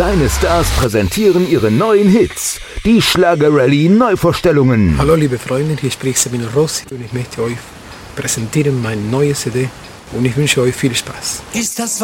Deine Stars präsentieren ihre neuen Hits. Die Schlager-Rallye Neuvorstellungen. Hallo liebe Freunde, hier spricht Sabino Rossi und ich möchte euch präsentieren meine neue CD und ich wünsche euch viel Spaß.